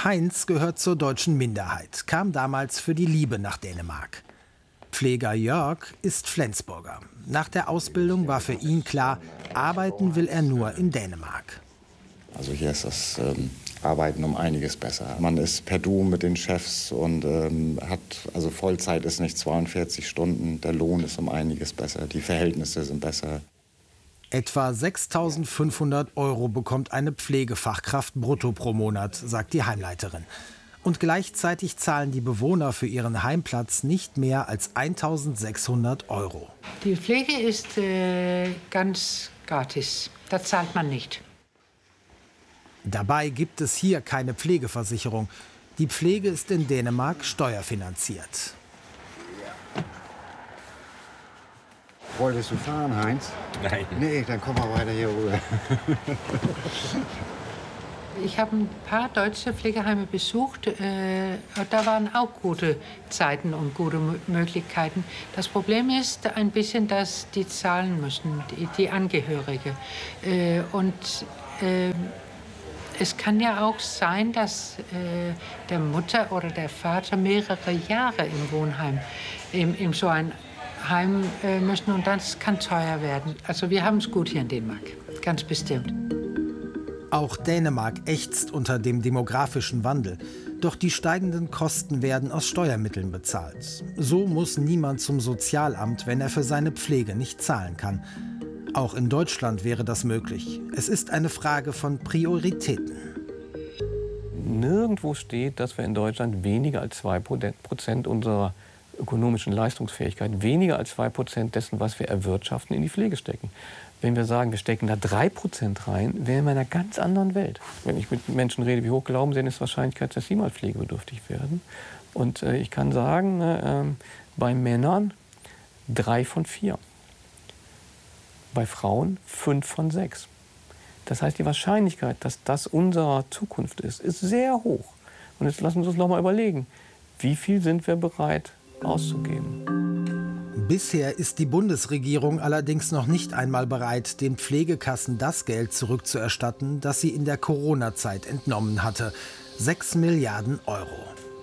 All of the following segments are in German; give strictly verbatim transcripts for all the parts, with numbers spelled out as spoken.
Heinz gehört zur deutschen Minderheit, kam damals für die Liebe nach Dänemark. Pfleger Jörg ist Flensburger. Nach der Ausbildung war für ihn klar, arbeiten will er nur in Dänemark. Also hier ist das ähm, Arbeiten um einiges besser. Man ist per Du mit den Chefs und ähm, hat, also Vollzeit ist nicht zweiundvierzig Stunden, der Lohn ist um einiges besser, die Verhältnisse sind besser. Etwa sechstausendfünfhundert Euro bekommt eine Pflegefachkraft brutto pro Monat, sagt die Heimleiterin. Und gleichzeitig zahlen die Bewohner für ihren Heimplatz nicht mehr als eintausendsechshundert Euro. Die Pflege ist äh, ganz gratis, das zahlt man nicht. Dabei gibt es hier keine Pflegeversicherung. Die Pflege ist in Dänemark steuerfinanziert. Wolltest du fahren, Heinz? Nein. Nee, dann komm mal weiter hier rüber. Ich habe ein paar deutsche Pflegeheime besucht. Äh, da waren auch gute Zeiten und gute Möglichkeiten. Das Problem ist ein bisschen, dass die zahlen müssen, die, die Angehörige. Äh, und äh, es kann ja auch sein, dass äh, der Mutter oder der Vater mehrere Jahre im Wohnheim, in, in so ein Heim äh, müssen, und das kann teuer werden. Also wir haben es gut hier in Dänemark, ganz bestimmt. Auch Dänemark ächzt unter dem demografischen Wandel. Doch die steigenden Kosten werden aus Steuermitteln bezahlt. So muss niemand zum Sozialamt, wenn er für seine Pflege nicht zahlen kann. Auch in Deutschland wäre das möglich. Es ist eine Frage von Prioritäten. Nirgendwo steht, dass wir in Deutschland weniger als zwei Prozent unserer ökonomischen Leistungsfähigkeit, weniger als zwei Prozent dessen, was wir erwirtschaften, in die Pflege stecken. Wenn wir sagen, wir stecken da drei Prozent rein, wären wir in einer ganz anderen Welt. Wenn ich mit Menschen rede, wie hoch glauben sie denn ist die Wahrscheinlichkeit, dass sie mal pflegebedürftig werden? Und äh, ich kann sagen, äh, bei Männern drei von vier. Bei Frauen fünf von sechs. Das heißt, die Wahrscheinlichkeit, dass das unsere Zukunft ist, ist sehr hoch. Und jetzt lassen Sie uns noch mal überlegen, wie viel sind wir bereit auszugeben? Bisher ist die Bundesregierung allerdings noch nicht einmal bereit, den Pflegekassen das Geld zurückzuerstatten, das sie in der Corona-Zeit entnommen hatte. Sechs Milliarden Euro.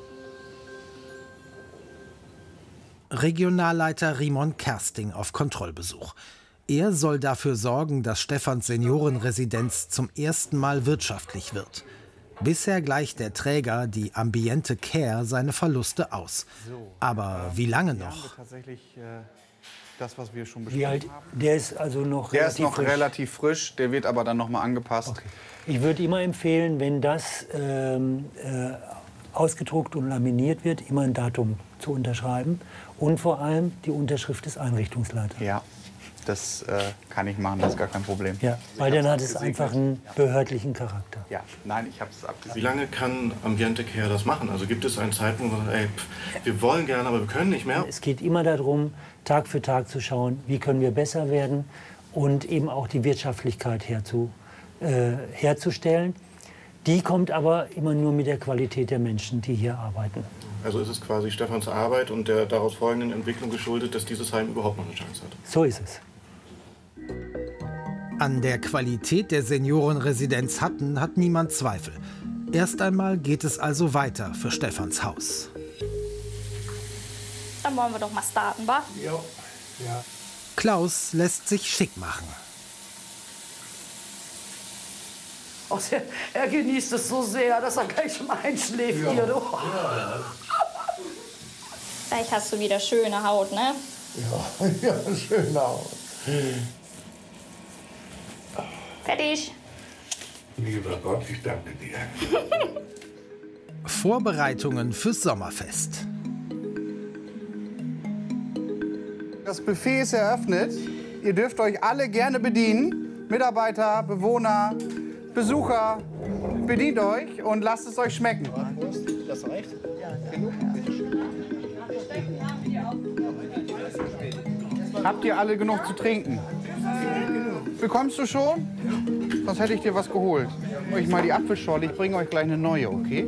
Regionalleiter Rimon Kersting auf Kontrollbesuch. Er soll dafür sorgen, dass Stephans Seniorenresidenz zum ersten Mal wirtschaftlich wird. Bisher gleicht der Träger, die Ambiente Care, seine Verluste aus. Aber wie lange noch? Das, was wir schon Wie alt? Der ist also noch Der relativ ist noch frisch. relativ frisch, der wird aber dann noch mal angepasst. Okay. Ich würde immer empfehlen, wenn das ähm, äh, ausgedruckt und laminiert wird, immer ein Datum zu unterschreiben und vor allem die Unterschrift des Einrichtungsleiters. Ja, das äh, kann ich machen, das ist gar kein Problem. Ja, weil dann hat es einfach einen behördlichen Charakter. Ja, nein, ich habe es abgesegnet. Wie lange kann Ambiente Care das machen? Also gibt es einen Zeitpunkt, wo man sagt, ey, pff, wir wollen gerne, aber wir können nicht mehr? Es geht immer darum, Tag für Tag zu schauen, wie können wir besser werden und eben auch die Wirtschaftlichkeit herzu, äh, herzustellen. Die kommt aber immer nur mit der Qualität der Menschen, die hier arbeiten. Also ist es quasi Stephans Arbeit und der daraus folgenden Entwicklung geschuldet, dass dieses Heim überhaupt noch eine Chance hat? So ist es. An der Qualität der Seniorenresidenz Hatten hat niemand Zweifel. Erst einmal geht es also weiter für Stephans Haus. Dann wollen wir doch mal starten, wa? Ja. Ja. Klaus lässt sich schick machen. Oh, er, er genießt es so sehr, dass er gleich schon einschläft Ja. hier. Du. Ja. Vielleicht hast du wieder schöne Haut, ne? Ja, ja, schön Haut. Fertig. Lieber Gott, ich danke dir. Vorbereitungen fürs Sommerfest. Das Buffet ist eröffnet. Ihr dürft euch alle gerne bedienen. Mitarbeiter, Bewohner, Besucher, bedient euch und lasst es euch schmecken. Das reicht? Habt ihr alle genug zu trinken? Bekommst du schon? Sonst hätte ich dir was geholt. Euch mal die Apfelschorle, ich bringe euch gleich eine neue, okay?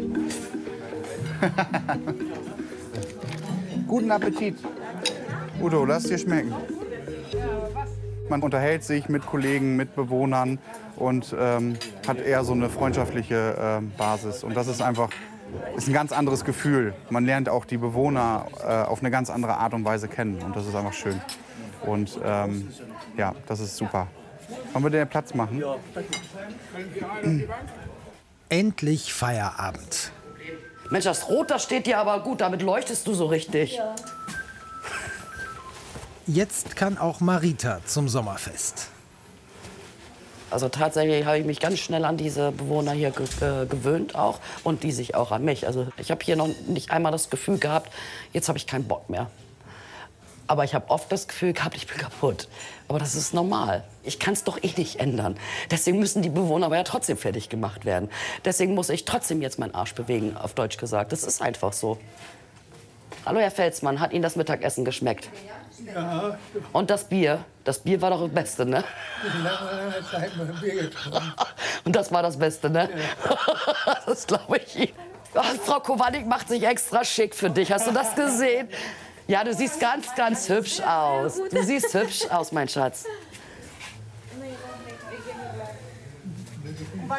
Guten Appetit. Udo, lass dir schmecken. Man unterhält sich mit Kollegen, mit Bewohnern und ähm, hat eher so eine freundschaftliche äh, Basis. Und das ist einfach ist ein ganz anderes Gefühl. Man lernt auch die Bewohner äh, auf eine ganz andere Art und Weise kennen. Und das ist einfach schön. Und ähm, ja, das ist super. Wollen wir den Platz machen? Endlich Feierabend. Mensch, das Rot, das steht dir aber gut. Damit leuchtest du so richtig. Ja. Jetzt kann auch Marita zum Sommerfest. Also tatsächlich habe ich mich ganz schnell an diese Bewohner hier ge äh, gewöhnt auch und die sich auch an mich. Also ich habe hier noch nicht einmal das Gefühl gehabt, jetzt habe ich keinen Bock mehr. Aber ich habe oft das Gefühl gehabt, ich bin kaputt. Aber das ist normal. Ich kann es doch eh nicht ändern. Deswegen müssen die Bewohner aber ja trotzdem fertig gemacht werden. Deswegen muss ich trotzdem jetzt meinen Arsch bewegen, auf Deutsch gesagt. Das ist einfach so. Hallo, Herr Felsmann, hat Ihnen das Mittagessen geschmeckt? Ja. Und das Bier? Das Bier war doch das Beste, ne? Lange Zeit mal ein Bier getrunken. Und das war das Beste, ne? Ja. Das glaube ich. Ach, Frau Kowalnik macht sich extra schick für dich. Hast du das gesehen? Ja, du siehst ganz, ganz hübsch aus. Du siehst hübsch aus, mein Schatz.